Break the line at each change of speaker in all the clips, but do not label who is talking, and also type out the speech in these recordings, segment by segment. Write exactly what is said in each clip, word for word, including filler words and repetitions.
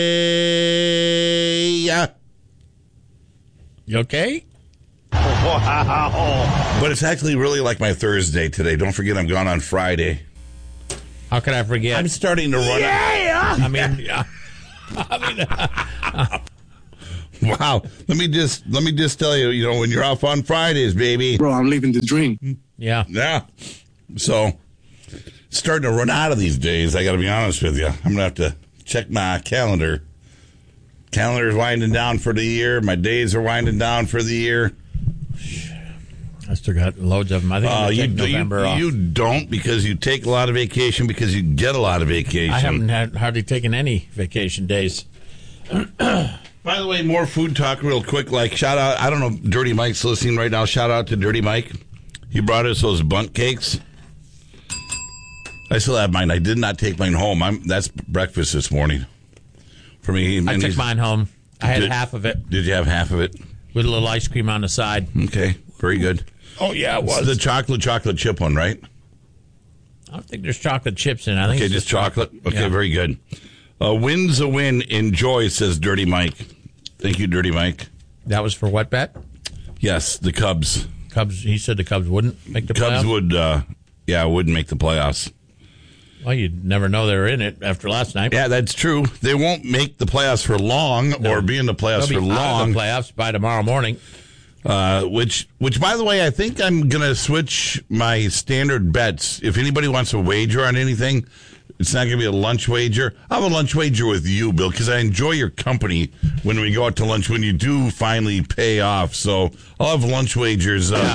You okay?
Wow. But it's actually really like my Thursday today. Don't forget I'm gone on Friday.
How could I forget?
I'm starting to run.
Yeah! I mean, yeah. I
mean wow. Let me just let me just tell you, you know, when you're off on Fridays, baby.
Bro, I'm leaving the drink.
Yeah.
Yeah. So, starting to run out of these days, I got to be honest with you. I'm going to have to check my calendar. Calendar's winding down for the year. My days are winding down for the year.
I still got loads of them. I think I'm
uh,
going to
you,
take November
you,
off.
You don't, because you take a lot of vacation because you get a lot of vacation.
I haven't had hardly taken any vacation days.
By the way, more food talk real quick. Like, shout out, I don't know, Dirty Mike's listening right now. Shout out to Dirty Mike. He brought us those bundt cakes. I still have mine. I did not take mine home. I'm, that's breakfast this morning for me.
I took mine home. I had
did,
half of it.
Did you have half of it?
With a little ice cream on the side.
Okay, very good.
Oh, yeah, it was.
It's the chocolate chocolate chip one, right?
I don't think there's chocolate chips in it. I think
okay,
it's
just chocolate. chocolate. Okay,
yeah.
Very good. A win's a win. Enjoy, says Dirty Mike. Thank you, Dirty Mike.
That was for what bet?
Yes, the Cubs.
Cubs. He said the Cubs wouldn't make the
Cubs
playoffs?
would, uh, yeah, wouldn't make the playoffs.
Well, you'd never know they were in it after last night.
Yeah, that's true. They won't make the playoffs for long
no.
or be in the playoffs
They'll
for
be out
long.
of the playoffs by tomorrow morning.
Uh, which, which, by the way, I think I'm going to switch my standard bets. If anybody wants to wager on anything, it's not going to be a lunch wager. I'll have a lunch wager with you, Bill, because I enjoy your company when we go out to lunch, when you do finally pay off. So I'll have lunch wagers uh,
yeah.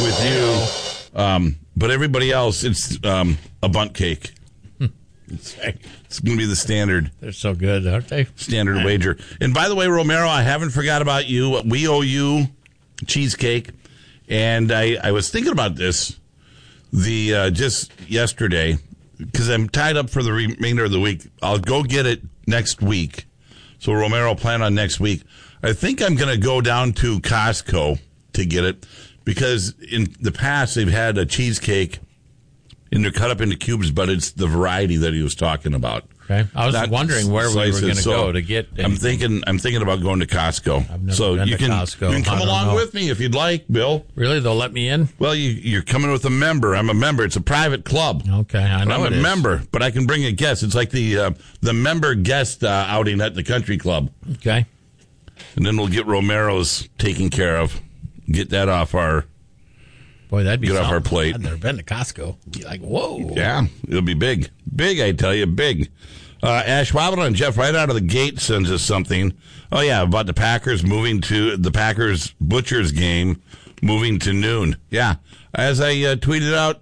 with you. Um, but everybody else, it's um, a bundt cake. It's, it's going to be the standard.
They're so good, aren't they?
Standard Man. wager. And by the way, Romero, I haven't forgot about you. We owe you cheesecake. And I, I was thinking about this the uh, just yesterday because I'm tied up for the remainder of the week. I'll go get it next week. So Romero, plan on next week. I think I'm going to go down to Costco to get it because in the past they've had a cheesecake and they're cut up into cubes, but it's the variety that he was talking about.
Okay. I was
Not
wondering where
slices.
we were going to
so
go to get anything.
I'm thinking I'm thinking about going to Costco.
I've never
so
been
you
to
can,
Costco.
you can come
I don't
along
know.
with me if you'd like, Bill.
Really? They'll let me in?
Well, you, you're coming with a member. I'm a member. It's a private club.
Okay, I know
I'm
it
a
is.
member, but I can bring a guest. It's like the uh, the member guest uh, outing at the country club.
Okay.
And then we'll get Romero's taken care of. Get that off our
Boy, that'd be
get
something.
off our plate.
I've never been to Costco. Be like, whoa.
Yeah, it'll be big. Big, I tell you, big. Uh, Ash Waddle and Jeff right out of the gate sends us something. Oh, yeah, about the Packers moving to the Packers Butchers game, moving to noon. Yeah, as I uh, tweeted out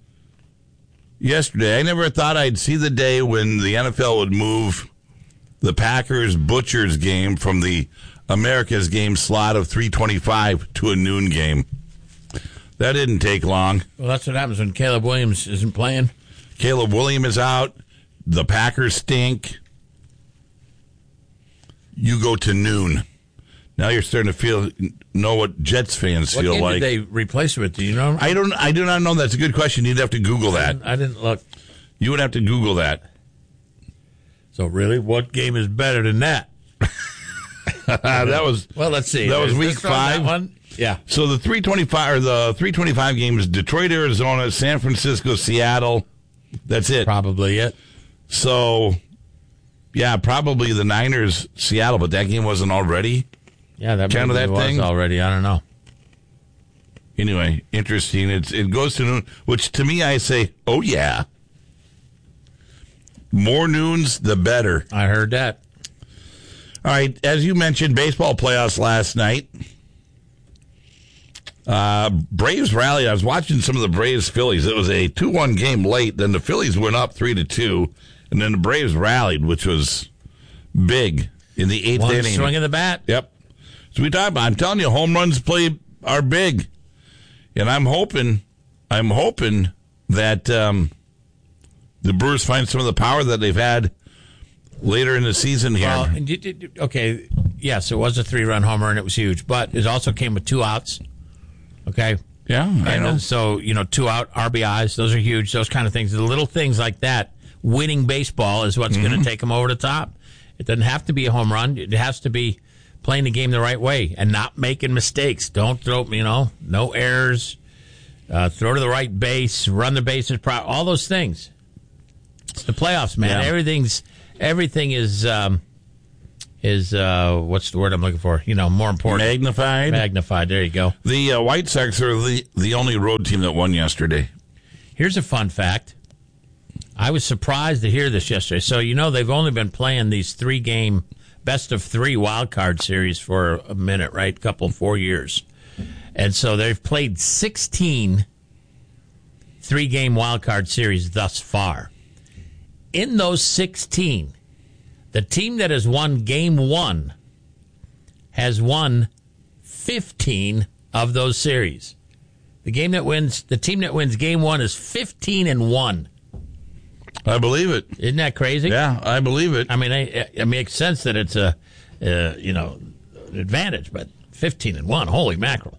yesterday, I never thought I'd see the day when the N F L would move the Packers Butchers game from the America's game slot of three twenty-five to a noon game. That didn't take long.
Well, that's what happens when Caleb Williams isn't playing.
Caleb Williams is out. The Packers stink. You go to noon. Now you're starting to feel know what Jets fans
What
feel
game
like.
did they replace it with? Do you know?
I don't. I do not know. That's a good question. You'd have to Google that.
I didn't look.
You would have to Google that.
So really, what game is better than that?
that was
Well, let's see.
That was
There's
week
this one, that
five.
one. Yeah.
So the three twenty-five or the three twenty-five games: Detroit, Arizona, San Francisco, Seattle. That's it.
Probably it.
So, yeah, probably the Niners, Seattle, but that game wasn't already.
Yeah, that
Kind of
maybe
that
was
thing?
already. I don't know.
Anyway, interesting. It's it goes to noon, which to me I say, oh yeah. More noons, the better.
I heard that.
All right, as you mentioned, baseball playoffs last night. Uh, Braves rallied. I was watching some of the Braves Phillies. It was a two one game late. Then the Phillies went up three to two, and then the Braves rallied, which was big in the eighth
One
inning.
swing of the bat.
Yep. So we talk about. I'm telling you, home runs play are big, and I'm hoping, I'm hoping that um, the Brewers find some of the power that they've had later in the season here.
Well, and you did- okay, yes, it was a three-run homer, and it was huge, but it also came with two outs. Okay?
Yeah, I
and
know.
so, you know, two out R B Is, those are huge, those kind of things. The little things like that, winning baseball is what's
Mm-hmm.
going to take them over the top. It doesn't have to be a home run. It has to be playing the game the right way and not making mistakes. Don't throw, you know, no errors. Uh, throw to the right base, run the bases, pro- all those things. It's the playoffs, man.
Yeah.
Everything's everything is um, is uh, what's the word I'm looking for? You know, more important.
Magnified.
Magnified. There you go.
The uh, White Sox are the the only road team that won yesterday.
Here's a fun fact. I was surprised to hear this yesterday. So, you know, they've only been playing these three-game best of three wild card series for a minute, right? A couple, four years. And so they've played sixteen three-game wild card series thus far. In those sixteen, the team that has won game one has won fifteen of those series. The game that wins, the team that wins game one is fifteen and one.
I believe it.
Isn't that crazy?
Yeah, I believe it.
I mean, I, it makes sense that it's a, uh, you know, an advantage, but fifteen and one, holy mackerel!